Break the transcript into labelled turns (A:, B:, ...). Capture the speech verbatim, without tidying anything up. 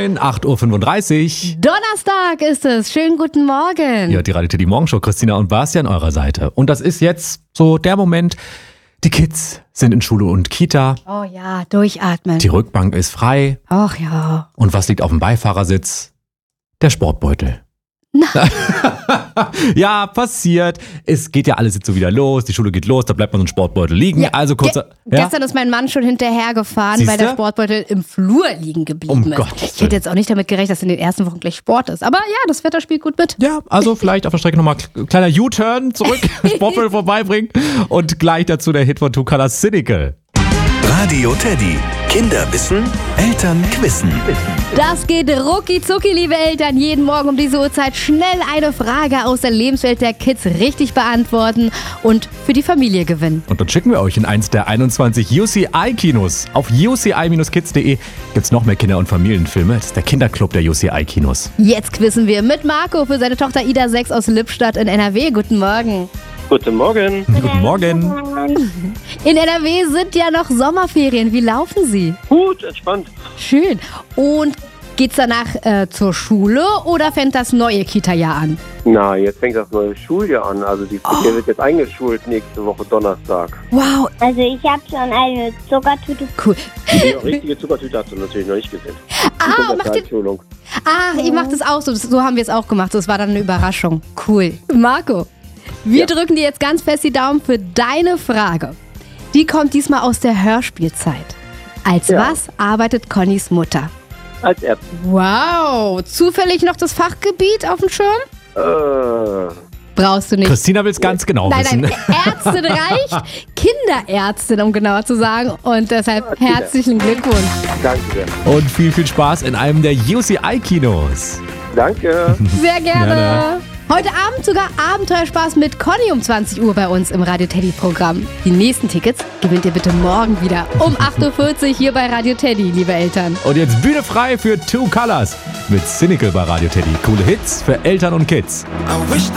A: moin, acht Uhr fünfunddreißig.
B: Donnerstag ist es. Schönen guten Morgen.
A: Ja, die Radio Teddy Morgenshow, Christina und Basti an eurer Seite. Und das ist jetzt so der Moment, die Kids sind in Schule und Kita.
B: Oh ja, durchatmen.
A: Die Rückbank ist frei.
B: Ach ja.
A: Und was liegt auf dem Beifahrersitz? Der Sportbeutel.
B: Na.
A: Ja, passiert. Es geht ja alles jetzt so wieder los. Die Schule geht los, da bleibt man so ein Sportbeutel liegen.
B: Ja,
A: also kurz.
B: Ge-
A: ja?
B: Gestern ist mein Mann schon hinterhergefahren,
A: Siehste?
B: weil der Sportbeutel im Flur liegen geblieben
A: Um
B: ist.
A: Gottes
B: Ich hätte jetzt auch nicht damit gerechnet, dass in den ersten Wochen gleich Sport ist. Aber ja, das Wetter spielt gut mit.
A: Ja, also vielleicht auf der Strecke nochmal kleiner U-Turn zurück, Sportbeutel vorbeibringen und gleich dazu der Hit von Two Colors, Cynical.
C: Radio Teddy. Kinder wissen, Eltern quissen.
B: Das geht rucki zucki, liebe Eltern. Jeden Morgen um diese Uhrzeit schnell eine Frage aus der Lebenswelt der Kids richtig beantworten und für die Familie gewinnen.
A: Und dann schicken wir euch in eins der einundzwanzig U C I-Kinos. Auf u c i dash kids punkt de gibt's noch mehr Kinder- und Familienfilme. Das ist der Kinderclub der U C I-Kinos.
B: Jetzt quissen wir mit Marco für seine Tochter Ida sechs aus Lippstadt in N R W. Guten Morgen.
D: Guten Morgen.
A: Guten Morgen.
B: In N R W sind ja noch Sommerferien. Wie laufen sie?
D: Gut, entspannt.
B: Schön. Und geht's danach äh, zur Schule oder fängt das neue Kita-Jahr an?
D: Na, jetzt fängt das neue Schuljahr an. Also die
B: Oh.
D: der wird jetzt eingeschult nächste Woche Donnerstag.
B: Wow,
E: Also ich habe schon eine Zuckertüte.
B: cool.
D: Die richtige Zuckertüte hast du natürlich noch nicht gesehen.
B: Ah,
D: Die
B: macht ihr,
D: Einschulung.
B: ach, ihr macht es auch so. So haben wir es auch gemacht. Das war dann eine Überraschung. Cool. Marco, wir
D: Ja.
B: drücken dir jetzt ganz fest die Daumen für deine Frage. Die kommt diesmal aus der Hörspielzeit. Als
D: Ja.
B: was arbeitet Connys Mutter?
D: Als Ärzte.
B: Wow, zufällig noch das Fachgebiet auf dem Schirm?
D: Äh,
B: Brauchst du nicht.
A: Christina will's ganz genau
B: Nein,
A: wissen.
B: nein, Ärztin reicht. Kinderärztin, um genauer zu sagen. Und deshalb
D: Kinder.
B: herzlichen Glückwunsch.
D: danke sehr.
A: Und viel, viel Spaß in einem der U C I-Kinos.
D: Danke.
B: Sehr gerne.
A: Gerne.
B: Heute Abend sogar Abenteuerspaß mit Conny um zwanzig Uhr bei uns im Radio Teddy Programm. Die nächsten Tickets gewinnt ihr bitte morgen wieder um acht Uhr vierzig hier bei Radio Teddy, liebe Eltern.
A: Und jetzt Bühne frei für Two Colors mit Cynical bei Radio Teddy. Coole Hits für Eltern und Kids.